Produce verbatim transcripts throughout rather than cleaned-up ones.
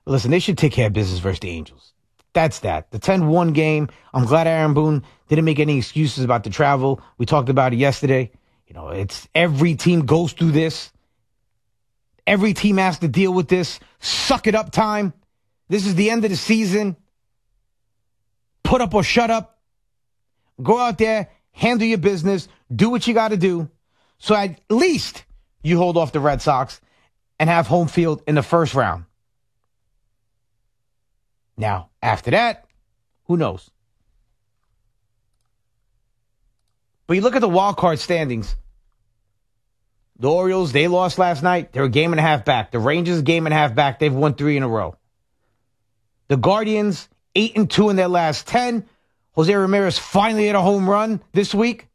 Listen, they should take care of business versus the Angels. That's that. The ten one game, I'm glad Aaron Boone didn't make any excuses about the travel. We talked about it yesterday. You know, it's every team goes through this. Every team has to deal with this. Suck it up time. This is the end of the season. Put up or shut up. Go out there, handle your business, do what you got to do. So at least you hold off the Red Sox and have home field in the first round. Now, after that, who knows? But you look at the wild card standings. The Orioles, they lost last night. They're a game and a half back. The Rangers, a game and a half back. They've won three in a row. The Guardians, eight and two in their last ten. Jose Ramirez finally hit a home run this week.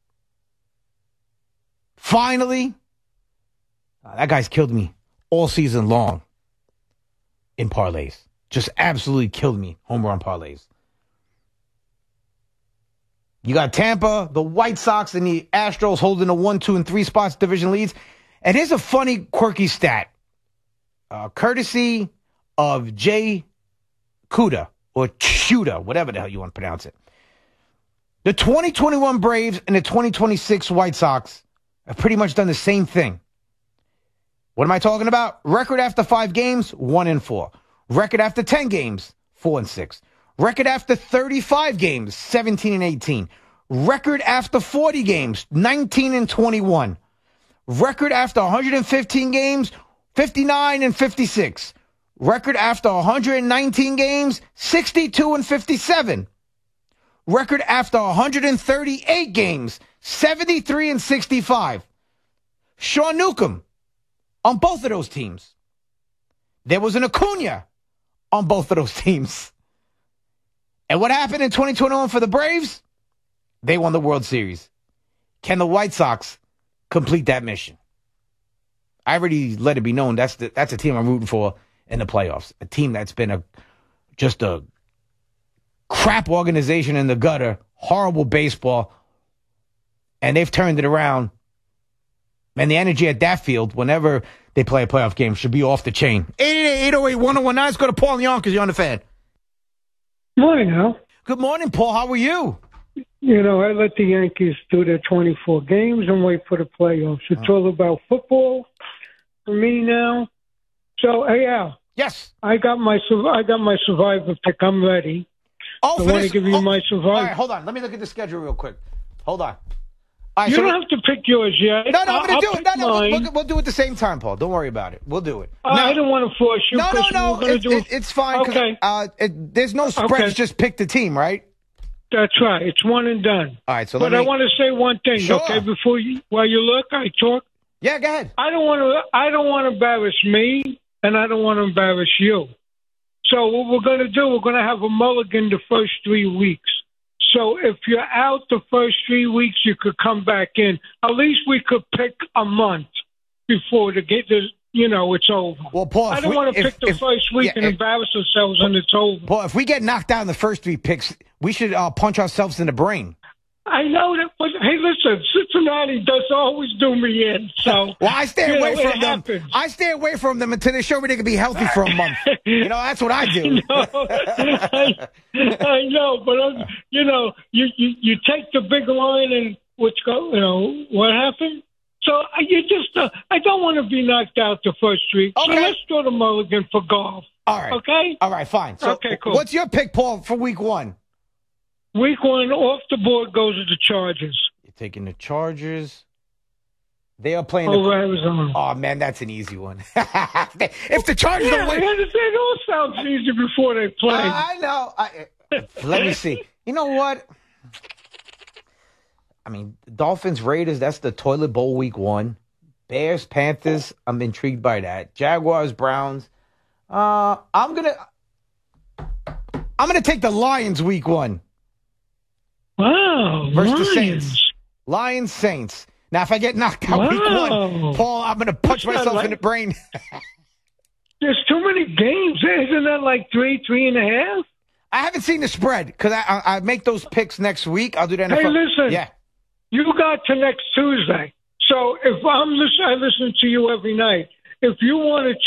Finally. Uh, that guy's killed me all season long in parlays. Just absolutely killed me, home run parlays. You got Tampa, the White Sox, and the Astros holding the one, two, and three spots division leads. And here's a funny, quirky stat. Uh, courtesy of Jay Cuda, or Chuda, whatever the hell you want to pronounce it. The twenty twenty-one Braves and the twenty twenty-six White Sox have pretty much done the same thing. What am I talking about? Record after five games, one and four. Record after ten games, four and six. Record after thirty-five games, seventeen and eighteen. Record after forty games, nineteen and twenty-one. Record after one hundred fifteen games, fifty-nine and fifty-six. Record after one hundred nineteen games, sixty-two and fifty-seven. Record after one hundred thirty-eight games, seventy-three and sixty-five. Sean Newcomb on both of those teams. There was an Acuna on both of those teams. And what happened in twenty twenty-one for the Braves? They won the World Series. Can the White Sox complete that mission? I already let it be known that's the, that's a team I'm rooting for in the playoffs. A team that's been a just a crap organization in the gutter, horrible baseball, and they've turned it around. And the energy at that field, whenever they play a playoff game, should be off the chain. eight eight eight, eight oh eight, one oh one nine. Let's go to Paul in Yonkers. You're on the fan. Morning, Al. Good morning, Paul. How are you? You know, I let the Yankees do their twenty-four games and wait for the playoffs. It's oh. all about football for me now. So, hey, Al. Yes. I got my I got my Survivor pick. I'm ready. Oh, I want to give you oh, my Survivor. All right, hold on. Let me look at the schedule real quick. Hold on. All right, you so don't have to pick yours yet. No, no, I'm going to do it. No, no, mine. we'll, we'll do it at the same time, Paul. Don't worry about it. We'll do it. Uh, no, I don't want to force you. No, no, no. It, it, it's fine. Okay. Uh, it, there's no spreads. Okay. Just pick the team, right? That's right. It's one and done. All right. So but let me... I want to say one thing, sure. okay? Before you, while you look, I talk. Yeah, go ahead. I don't want to. I don't want to embarrass me, and I don't want to embarrass you. So what we're going to do, we're going to have a mulligan the first three weeks. So if you're out the first three weeks, you could come back in. At least we could pick a month before the get the you know it's over. Well, Paul, I don't we, want to pick if, the if, first week yeah, and if, embarrass ourselves when it's over. Paul, if we get knocked down the first three picks, we should uh, punch ourselves in the brain. I know that, but hey, listen, Cincinnati does always do me in. So well, I stay away know, from them. Happens. I stay away from them until they show me they can be healthy for a month. You know, that's what I do. I, I know, but I'm, you know, you, you you take the big line and what's go, you know, what happened. So I, you just, uh, I don't want to be knocked out the first week. Okay. So let's go to mulligan for golf. All right. Okay. All right. Fine. So okay. Cool. What's your pick, Paul, for week one? Week one, off the board goes to the Chargers. You're taking the Chargers. They are playing. Over the... Arizona. Oh, man, that's an easy one. If the Chargers yeah, don't win. It all sounds easy before they play. Uh, I know. I, let me see. You know what? I mean, Dolphins, Raiders, that's the toilet bowl week one. Bears, Panthers, I'm intrigued by that. Jaguars, Browns. Uh, I'm going to I'm gonna take the Lions week one. Wow, versus Lions. the Saints. Lions, Saints. Now, if I get knocked out wow. week one, Paul, I'm going to punch What's myself like? in the brain. There's too many games. Isn't that like three, three and a half? I haven't seen the spread because I, I I make those picks next week. I'll do that. Hey, listen. Yeah. You got to next Tuesday. So if I'm listen, I listen to you every night. If you want to